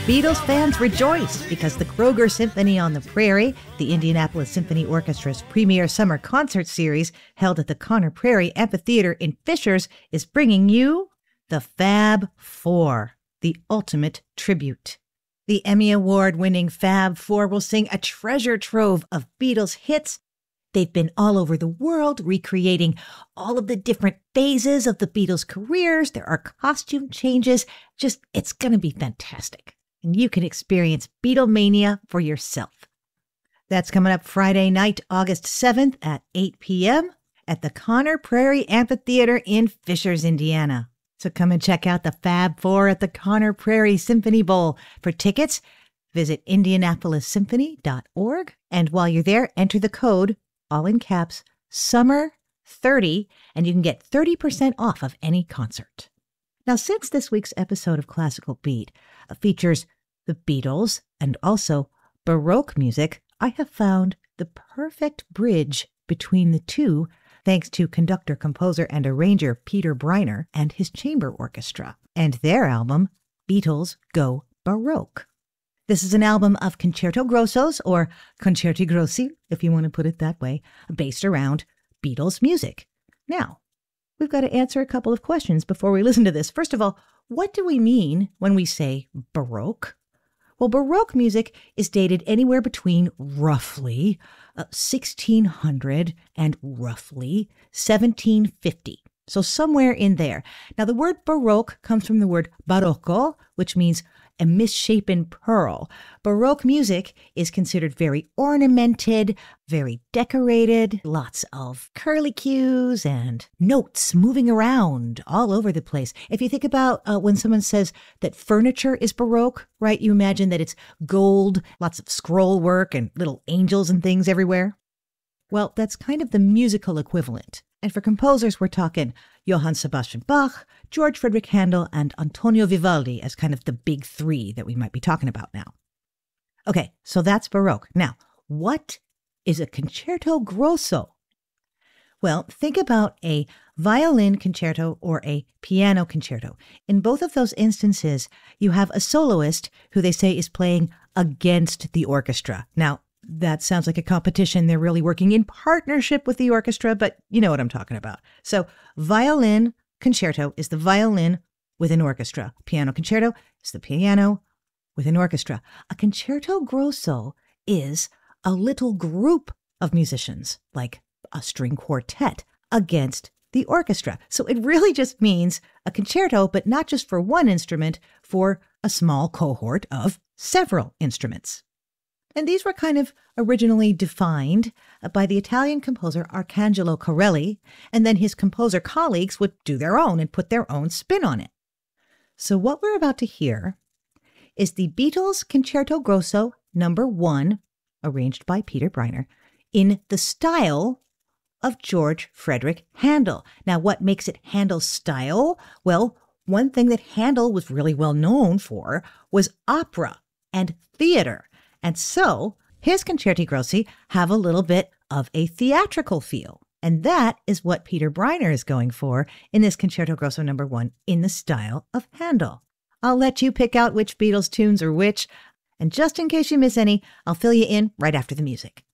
Beatles fans rejoice because the Kroger Symphony on the Prairie, the Indianapolis Symphony Orchestra's premier summer concert series held at the Conner Prairie Amphitheater in Fishers, is bringing you the Fab Four, the ultimate tribute. The Emmy Award-winning Fab Four will sing a treasure trove of Beatles hits. They've been all over the world recreating all of the different phases of the Beatles' careers. There are costume changes. It's going to be fantastic. And you can experience Beatlemania for yourself. That's coming up Friday night, August 7th at 8 p.m. at the Conner Prairie Amphitheater in Fishers, Indiana. So come and check out the Fab Four at the Conner Prairie Symphony Bowl. For tickets, visit indianapolissymphony.org. And while you're there, enter the code, all in caps, SUMMER30, and you can get 30% off of any concert. Now, since this week's episode of Classical Beat features the Beatles and also Baroque music, I have found the perfect bridge between the two thanks to conductor, composer, and arranger Peter Briner and his chamber orchestra, and their album, Beatles Go Baroque. This is an album of concerto grossos, or concerti grossi, if you want to put it that way, based around Beatles music. Now, we've got to answer a couple of questions before we listen to this. First of all, what do we mean when we say Baroque? Well, Baroque music is dated anywhere between roughly 1600 and roughly 1750. So somewhere in there. Now, the word Baroque comes from the word barocco, which means a misshapen pearl. Baroque music is considered very ornamented, very decorated, lots of curlicues and notes moving around all over the place. If you think about when someone says that furniture is Baroque, right, you imagine that it's gold, lots of scroll work and little angels and things everywhere. Well, that's kind of the musical equivalent. And for composers, we're talking Johann Sebastian Bach, George Frideric Handel, and Antonio Vivaldi as kind of the big three that we might be talking about now. Okay, so that's Baroque. Now, what is a concerto grosso? Well, think about a violin concerto or a piano concerto. In both of those instances, you have a soloist who they say is playing against the orchestra. Now, that sounds like a competition. They're really working in partnership with the orchestra, but you know what I'm talking about. So violin concerto is the violin with an orchestra. Piano concerto is the piano with an orchestra. A concerto grosso is a little group of musicians, like a string quartet, against the orchestra. So it really just means a concerto, but not just for one instrument, for a small cohort of several instruments. And these were kind of originally defined by the Italian composer Arcangelo Corelli, and then his composer colleagues would do their own and put their own spin on it. So what we're about to hear is the Beatles Concerto Grosso No. 1, arranged by Peter Briner, in the style of George Frideric Handel. Now, what makes it Handel's style? Well, one thing that Handel was really well known for was opera and theater. And so his concerti grossi have a little bit of a theatrical feel. And that is what Peter Briner is going for in this Concerto Grosso No. 1 in the style of Handel. I'll let you pick out which Beatles tunes are which. And just in case you miss any, I'll fill you in right after the music.